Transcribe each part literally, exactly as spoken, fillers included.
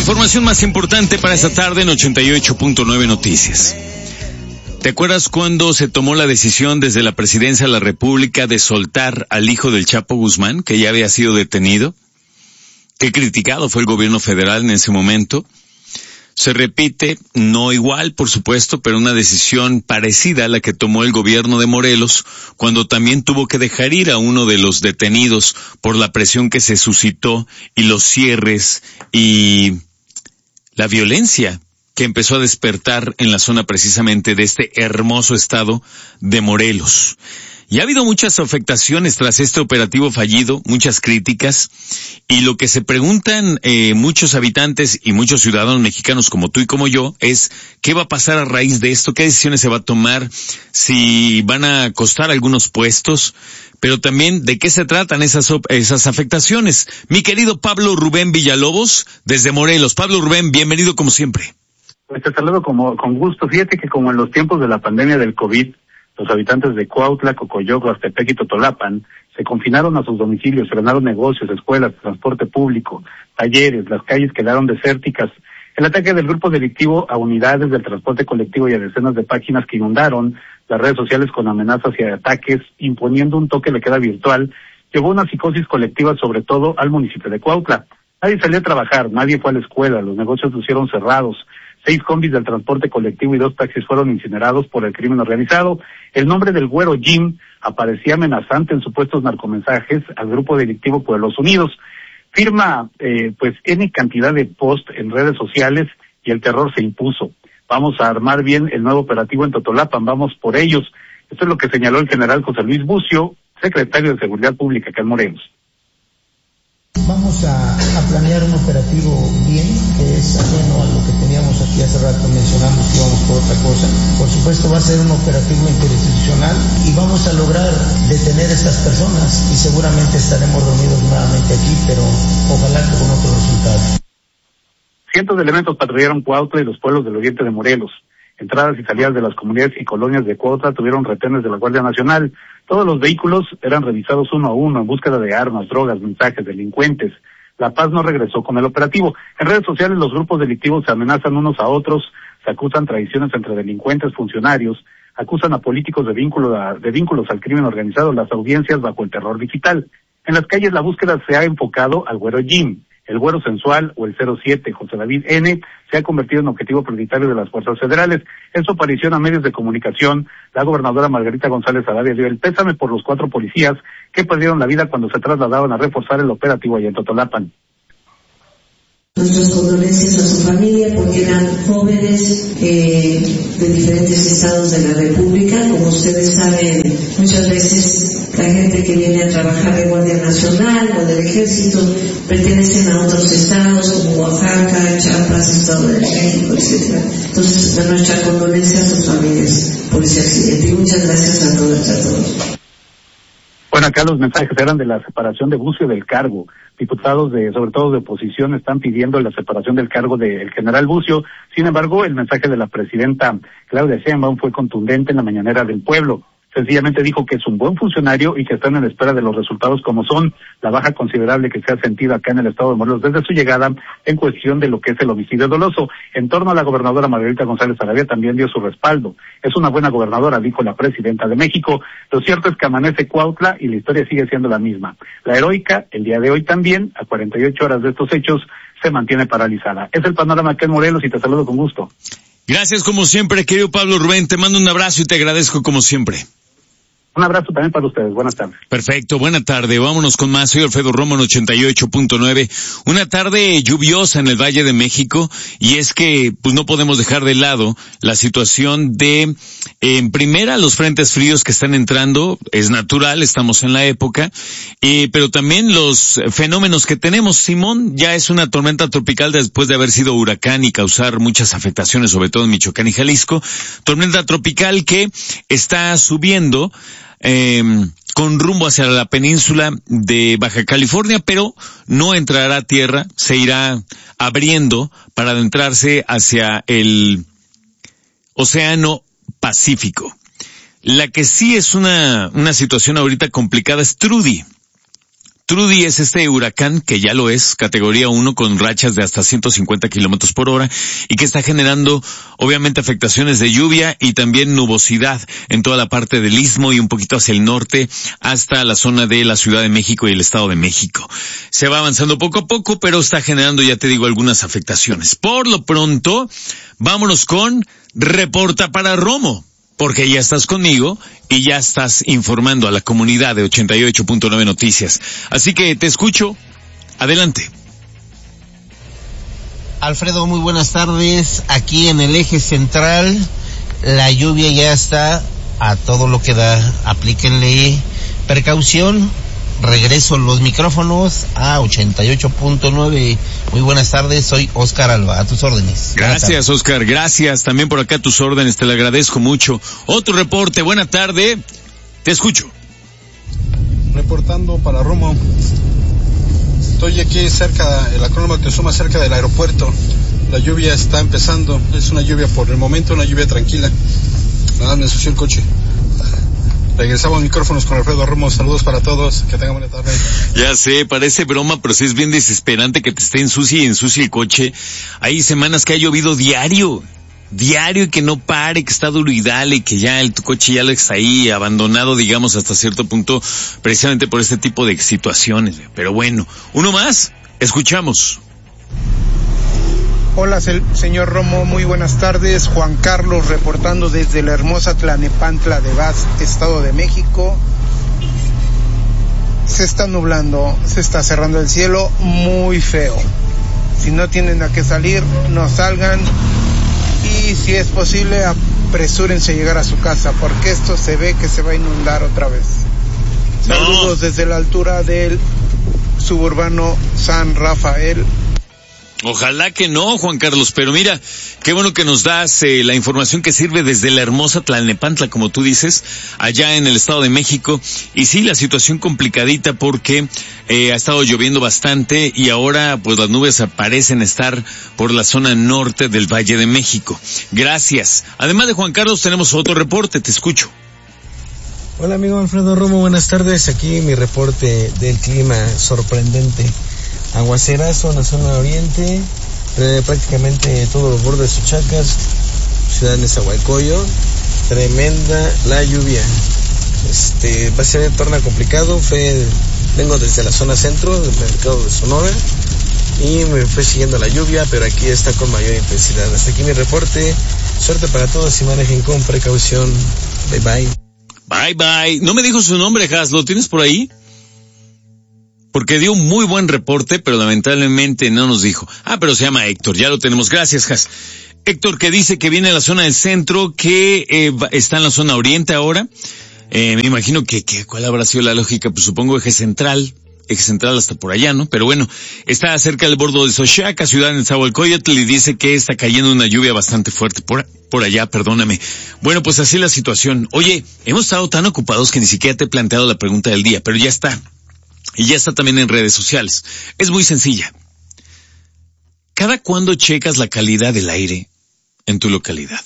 información más importante para esta tarde en ochenta y ocho punto nueve Noticias. ¿Te acuerdas cuando se tomó la decisión desde la Presidencia de la República de soltar al hijo del Chapo Guzmán, que ya había sido detenido? Qué criticado fue el gobierno federal en ese momento. Se repite, no igual, por supuesto, pero una decisión parecida a la que tomó el gobierno de Morelos, cuando también tuvo que dejar ir a uno de los detenidos por la presión que se suscitó y los cierres y la violencia que empezó a despertar en la zona precisamente de este hermoso estado de Morelos. Y ha habido muchas afectaciones tras este operativo fallido, muchas críticas, y lo que se preguntan eh, muchos habitantes y muchos ciudadanos mexicanos como tú y como yo es ¿qué va a pasar a raíz de esto? ¿Qué decisiones se va a tomar? Si van a costar algunos puestos, pero también de qué se tratan esas esas afectaciones. Mi querido Pablo Rubén Villalobos, desde Morelos. Pablo Rubén, bienvenido como siempre. Pues te saludo como, con gusto. Fíjate que como en los tiempos de la pandemia del COVID, los habitantes de Cuautla, Cocoyoc, Huastepec y Totolapan se confinaron a sus domicilios, frenaron negocios, escuelas, transporte público, talleres, las calles quedaron desérticas. El ataque del grupo delictivo a unidades del transporte colectivo y a decenas de páginas que inundaron las redes sociales con amenazas y ataques, imponiendo un toque de queda virtual, llevó una psicosis colectiva sobre todo al municipio de Cuautla. Nadie salió a trabajar, nadie fue a la escuela, los negocios lucieron cerrados. Seis combis del transporte colectivo y dos taxis fueron incinerados por el crimen organizado. El nombre del güero Jim aparecía amenazante en supuestos narcomensajes al grupo delictivo Pueblos Unidos. Firma, eh, pues, N cantidad de post en redes sociales y el terror se impuso. Vamos a armar bien el nuevo operativo en Totolapan, vamos por ellos. Esto es lo que señaló el general José Luis Bucio, secretario de Seguridad Pública acá en Morelos. Vamos a, a planear un operativo bien, que es ajeno a lo que teníamos aquí hace rato, mencionamos que íbamos por otra cosa. Por supuesto va a ser un operativo interinstitucional y vamos a lograr detener a estas personas y seguramente estaremos reunidos nuevamente aquí, pero ojalá que con otro resultado. Cientos de elementos patrullaron Cuautla y los pueblos del oriente de Morelos. Entradas y salidas de las comunidades y colonias de Cuautla tuvieron retenes de la Guardia Nacional. Todos los vehículos eran revisados uno a uno en búsqueda de armas, drogas, mensajes, delincuentes. La paz no regresó con el operativo. En redes sociales los grupos delictivos se amenazan unos a otros, se acusan traiciones entre delincuentes, funcionarios, acusan a políticos de, vínculo a, de vínculos al crimen organizado, las audiencias bajo el terror digital. En las calles la búsqueda se ha enfocado al güero Jim. El güero sensual o el cero siete, José David N., se ha convertido en objetivo prioritario de las fuerzas federales. En su aparición a medios de comunicación, la gobernadora Margarita González Arabia dio el pésame por los cuatro policías que perdieron la vida cuando se trasladaban a reforzar el operativo allá en Totolapan. Nuestras condolencias a su familia porque eran jóvenes eh, de diferentes estados de la República. Como ustedes saben, muchas veces la gente que viene a trabajar de Guardia Nacional o del Ejército pertenecen a otros estados como Oaxaca, Chiapas, Estado de México, etcétera. Entonces, nuestra condolencia a sus familias por ese accidente y muchas gracias a todas y a todos. Bueno, acá los mensajes eran de la separación de Bucio del cargo. Diputados de, sobre todo de oposición, están pidiendo la separación del cargo del general Bucio. Sin embargo, el mensaje de la presidenta Claudia Sheinbaum fue contundente en la mañanera del pueblo. Sencillamente dijo que es un buen funcionario y que están en espera de los resultados como son la baja considerable que se ha sentido acá en el estado de Morelos desde su llegada en cuestión de lo que es el homicidio doloso. En torno a la gobernadora Margarita González Arabia también dio su respaldo. Es una buena gobernadora, dijo la presidenta de México. Lo cierto es que amanece Cuautla y la historia sigue siendo la misma. La heroica, el día de hoy también, a cuarenta y ocho horas de estos hechos, se mantiene paralizada. Es el panorama acá en Morelos y te saludo con gusto. Gracias como siempre, querido Pablo Rubén. Te mando un abrazo y te agradezco como siempre. Un abrazo también para ustedes. Buenas tardes. Perfecto, buena tarde. Vámonos con más. Soy Alfredo Romo en ochenta y ocho punto nueve. Una tarde lluviosa en el Valle de México y es que pues no podemos dejar de lado la situación de, en primera, los frentes fríos que están entrando. Es natural, estamos en la época, eh, pero también los fenómenos que tenemos. Simón ya es una tormenta tropical después de haber sido huracán y causar muchas afectaciones, sobre todo en Michoacán y Jalisco. Tormenta tropical que está subiendo Eh, con rumbo hacia la península de Baja California, pero no entrará a tierra, se irá abriendo para adentrarse hacia el Océano Pacífico. La que sí es una, una situación ahorita complicada es Trudy. Trudy es este huracán, que ya lo es, categoría uno, con rachas de hasta ciento cincuenta kilómetros por hora, y que está generando, obviamente, afectaciones de lluvia y también nubosidad en toda la parte del Istmo y un poquito hacia el norte, hasta la zona de la Ciudad de México y el Estado de México. Se va avanzando poco a poco, pero está generando, ya te digo, algunas afectaciones. Por lo pronto, vámonos con Reporta para Romo, porque ya estás conmigo y ya estás informando a la comunidad de ochenta y ocho punto nueve Noticias. Así que te escucho. Adelante. Alfredo, muy buenas tardes. Aquí en el eje central, la lluvia ya está a todo lo que da. Aplíquenle precaución. Regreso los micrófonos a ochenta y ocho punto nueve. Muy buenas tardes, soy Oscar Alba, a tus órdenes. Gracias, Oscar, gracias. También por acá a tus órdenes, te lo agradezco mucho. Otro reporte, buena tarde, te escucho. Reportando para Romo. Estoy aquí cerca, el acrónimo que suma cerca del aeropuerto. La lluvia está empezando, es una lluvia por el momento, una lluvia tranquila. Nada, me ensució el coche. Regresamos micrófonos con Alfredo Romo. Saludos para todos. Que tengan buena tarde. Ya sé, parece broma, pero sí es bien desesperante que te esté ensucie y ensucie el coche. Hay semanas que ha llovido diario. Diario y que no pare, que está duro y dale, y que ya el tu coche ya lo está ahí abandonado, digamos, hasta cierto punto, precisamente por este tipo de situaciones. Pero bueno, uno más. Escuchamos. Hola, señor Romo, muy buenas tardes. Juan Carlos reportando desde la hermosa Tlanepantla de Vaz, Estado de México. Se está nublando, se está cerrando el cielo, muy feo. Si no tienen a qué salir, no salgan. Y si es posible, apresúrense a llegar a su casa, porque esto se ve que se va a inundar otra vez. Saludos no. Desde la altura del suburbano San Rafael. Ojalá que no, Juan Carlos, pero mira, qué bueno que nos das eh, la información que sirve desde la hermosa Tlalnepantla, como tú dices, allá en el Estado de México. Y sí, la situación complicadita porque eh, ha estado lloviendo bastante y ahora pues las nubes parecen estar por la zona norte del Valle de México. Gracias. Además de Juan Carlos, tenemos otro reporte, te escucho. Hola amigo Alfredo Romo, buenas tardes. Aquí mi reporte del clima sorprendente. Aguacerazo en la zona oriente, eh, prácticamente todos los bordes de Suchacas, ciudad de Nezahualcóyotl, tremenda la lluvia. Este, va a ser torna complicado, fue, vengo desde la zona centro del mercado de Sonora y me fue siguiendo la lluvia, pero aquí está con mayor intensidad. Hasta aquí mi reporte, suerte para todos y manejen con precaución. Bye bye. Bye bye. No me dijo su nombre, Has, ¿lo tienes por ahí? Porque dio un muy buen reporte, pero lamentablemente no nos dijo. Ah, pero se llama Héctor, ya lo tenemos. Gracias, Has. Héctor, que dice que viene a la zona del centro, que eh, está en la zona oriente ahora. Eh, me imagino que, que, ¿cuál habrá sido la lógica? Pues supongo eje central, eje central hasta por allá, ¿no? Pero bueno, está cerca del bordo de Xochaca, ciudad de Nezahualcóyotl, y dice que está cayendo una lluvia bastante fuerte por, por allá, perdóname. Bueno, pues así la situación. Oye, hemos estado tan ocupados que ni siquiera te he planteado la pregunta del día, pero ya está. Y ya está también en redes sociales. Es muy sencilla. ¿Cada cuándo checas la calidad del aire en tu localidad?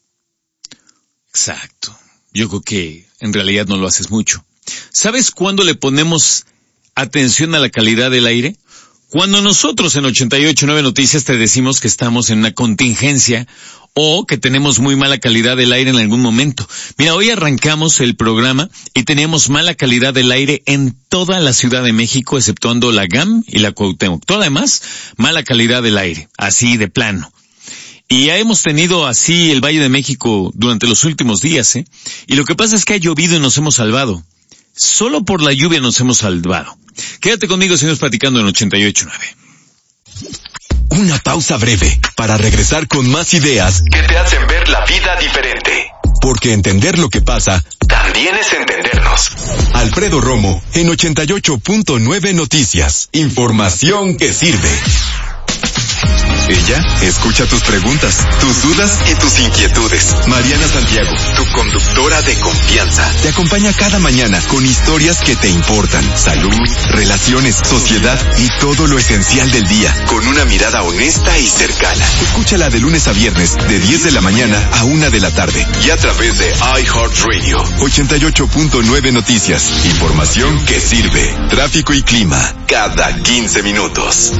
Exacto. Yo creo que en realidad no lo haces mucho. ¿Sabes cuándo le ponemos atención a la calidad del aire? Cuando nosotros en ochenta y ocho punto nueve Noticias te decimos que estamos en una contingencia o que tenemos muy mala calidad del aire en algún momento. Mira, hoy arrancamos el programa y teníamos mala calidad del aire en toda la Ciudad de México, exceptuando la G A M y la Cuauhtémoc. Todo además, mala calidad del aire, así de plano. Y ya hemos tenido así el Valle de México durante los últimos días, ¿eh? Y lo que pasa es que ha llovido y nos hemos salvado. Solo por la lluvia nos hemos salvado. Quédate conmigo, seguimos platicando en ochenta y ocho punto nueve. Una pausa breve para regresar con más ideas que te hacen ver la vida diferente. Porque entender lo que pasa también es entendernos. Alfredo Romo en ochenta y ocho punto nueve Noticias. Información que sirve. Ella escucha tus preguntas, tus dudas y tus inquietudes. Mariana Santiago, tu conductora de confianza, te acompaña cada mañana con historias que te importan. Salud, relaciones, sociedad y todo lo esencial del día, con una mirada honesta y cercana. Escúchala de lunes a viernes, de diez de la mañana a una de la tarde. Y a través de iHeartRadio, ochenta y ocho punto nueve Noticias. Información que sirve. Tráfico y clima, cada quince minutos.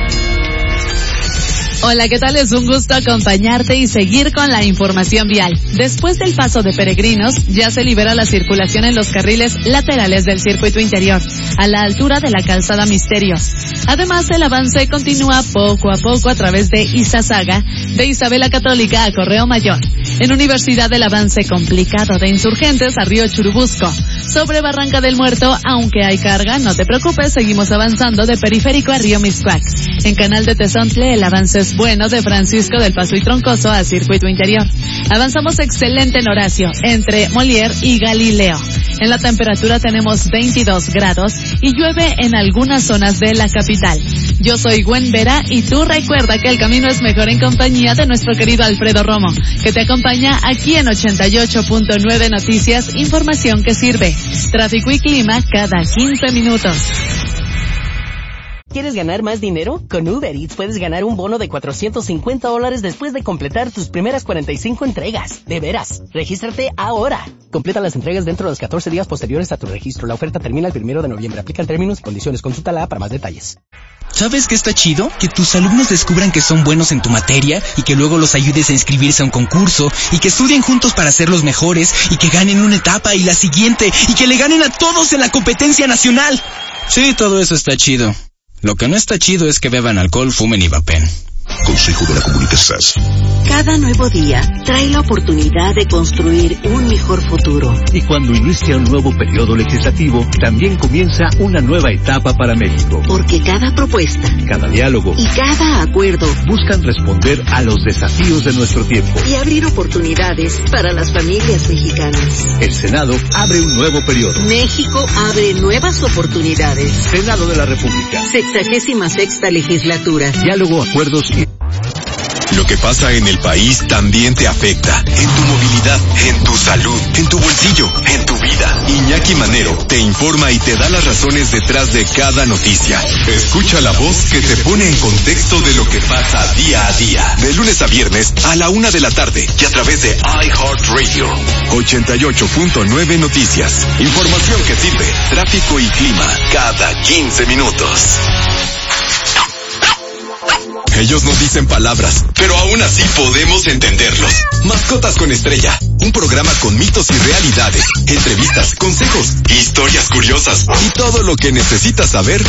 Hola, ¿qué tal? Es un gusto acompañarte y seguir con la información vial. Después del paso de peregrinos, ya se libera la circulación en los carriles laterales del circuito interior, a la altura de la calzada Misterios. Además, el avance continúa poco a poco a través de Izazaga, de Isabela Católica a Correo Mayor. En Universidad, el avance complicado de Insurgentes a Río Churubusco. Sobre Barranca del Muerto, aunque hay carga, no te preocupes, seguimos avanzando de Periférico a Río Mixcoac. En Canal de Tezontle, el avance es bueno de Francisco del Paso y Troncoso a Circuito Interior. Avanzamos excelente en Horacio, entre Molière y Galileo. En la temperatura tenemos veintidós grados y llueve en algunas zonas de la capital. Yo soy Gwen Vera y tú recuerda que el camino es mejor en compañía de nuestro querido Alfredo Romo, que te acompaña aquí en ochenta y ocho punto nueve Noticias, información que sirve. Tráfico y clima cada quince minutos. ¿Quieres ganar más dinero? Con Uber Eats puedes ganar un bono de cuatrocientos cincuenta dólares después de completar tus primeras cuarenta y cinco entregas. De veras, regístrate ahora. Completa las entregas dentro de los catorce días posteriores a tu registro. La oferta termina el primero de noviembre. Aplican términos y condiciones. Consúltala para más detalles. ¿Sabes qué está chido? Que tus alumnos descubran que son buenos en tu materia y que luego los ayudes a inscribirse a un concurso y que estudien juntos para ser los mejores y que ganen una etapa y la siguiente y que le ganen a todos en la competencia nacional. Sí, todo eso está chido. Lo que no está chido es que beban alcohol, fumen y vapen. Consejo de la Comunicación. Cada nuevo día trae la oportunidad de construir un mejor futuro. Y cuando inicia un nuevo periodo legislativo, también comienza una nueva etapa para México. Porque cada propuesta, cada diálogo y cada acuerdo buscan responder a los desafíos de nuestro tiempo y abrir oportunidades para las familias mexicanas. El Senado abre un nuevo periodo. México abre nuevas oportunidades. Senado de la República. Sexagésima sexta legislatura. Diálogo, acuerdos y... Lo que pasa en el país también te afecta. En tu movilidad, en tu salud, en tu bolsillo, en tu vida. Iñaki Manero te informa y te da las razones detrás de cada noticia. Escucha la voz que te pone en contexto de lo que pasa día a día. De lunes a viernes a la una de la tarde y a través de iHeartRadio. ochenta y ocho punto nueve Noticias. Información que sirve. Tráfico y clima cada quince minutos. Ellos no dicen palabras, pero aún así podemos entenderlos. Mascotas con Estrella, un programa con mitos y realidades, entrevistas, consejos, historias curiosas y todo lo que necesitas saber